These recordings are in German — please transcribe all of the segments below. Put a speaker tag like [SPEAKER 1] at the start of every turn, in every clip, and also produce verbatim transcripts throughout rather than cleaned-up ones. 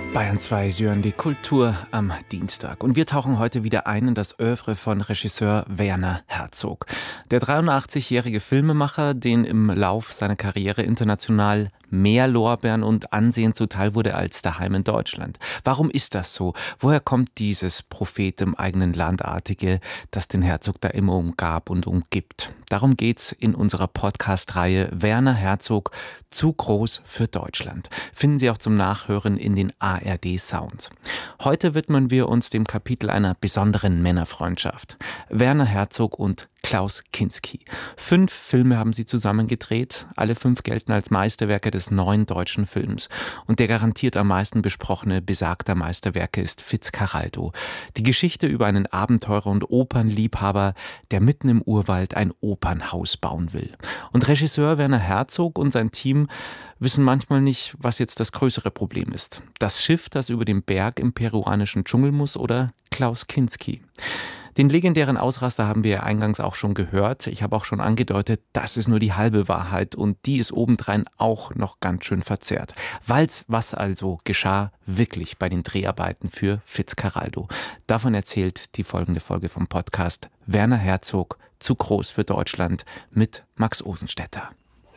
[SPEAKER 1] Bayern zwei, Sie hören die Kultur am Dienstag. Und wir tauchen heute wieder ein in das Œuvre von Regisseur Werner Herzog. Der dreiundachtzigjährige Filmemacher, den im Lauf seiner Karriere international mehr Lorbeeren und Ansehen zuteil wurde als daheim in Deutschland. Warum ist das so? Woher kommt dieses Prophet im eigenen Landartige, das den Herzog da immer umgab und umgibt? Darum geht's in unserer Podcast-Reihe Werner Herzog, zu groß für Deutschland. Finden Sie auch zum Nachhören in den A R D-Sounds. Heute widmen wir uns dem Kapitel einer besonderen Männerfreundschaft. Werner Herzog und Klaus Kinski. Fünf Filme haben sie zusammen gedreht. Alle fünf gelten als Meisterwerke des neuen deutschen Films. Und der garantiert am meisten besprochene besagter Meisterwerke ist Fitzcarraldo. Die Geschichte über einen Abenteurer und Opernliebhaber, der mitten im Urwald ein Opernhaus bauen will. Und Regisseur Werner Herzog und sein Team wissen manchmal nicht, was jetzt das größere Problem ist. Das Schiff, das über den Berg im peruanischen Dschungel muss, oder Klaus Kinski. Den legendären Ausraster haben wir ja eingangs auch schon gehört. Ich habe auch schon angedeutet, das ist nur die halbe Wahrheit und die ist obendrein auch noch ganz schön verzerrt. Weil's, was also geschah wirklich bei den Dreharbeiten für Fitzcarraldo? Davon erzählt die folgende Folge vom Podcast Werner Herzog, zu groß für Deutschland mit Max Osenstetter.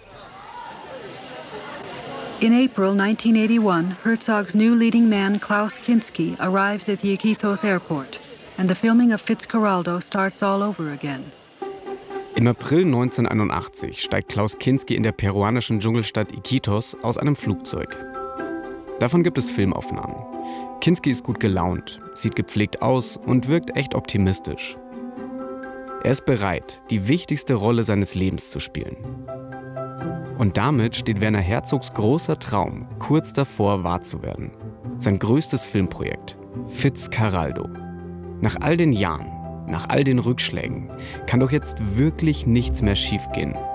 [SPEAKER 2] In April nineteen eighty-one, Herzog's new leading man Klaus Kinski arrives at the Iquitos airport. And the filming of Fitzcarraldo starts all over again.
[SPEAKER 3] Im April neunzehnhunderteinundachtzig steigt Klaus Kinski in der peruanischen Dschungelstadt Iquitos aus einem Flugzeug. Davon gibt es Filmaufnahmen. Kinski ist gut gelaunt, sieht gepflegt aus und wirkt echt optimistisch. Er ist bereit, die wichtigste Rolle seines Lebens zu spielen. Und damit steht Werner Herzogs großer Traum kurz davor, wahr zu werden. Sein größtes Filmprojekt, Fitzcarraldo. Nach all den Jahren, nach all den Rückschlägen, kann doch jetzt wirklich nichts mehr schiefgehen.